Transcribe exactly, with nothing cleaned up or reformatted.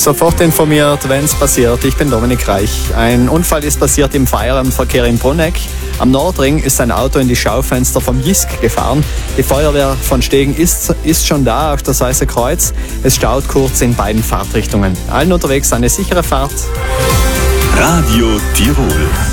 Sofort informiert, wenn es passiert. Ich bin Dominik Reich. Ein Unfall ist passiert im Feierabendverkehr in Bruneck. Am Nordring ist ein Auto in die Schaufenster vom Jisk gefahren. Die Feuerwehr von Stegen ist, ist schon da auf das Weiße Kreuz. Es staut kurz in beiden Fahrtrichtungen. Allen unterwegs eine sichere Fahrt. Radio Tirol.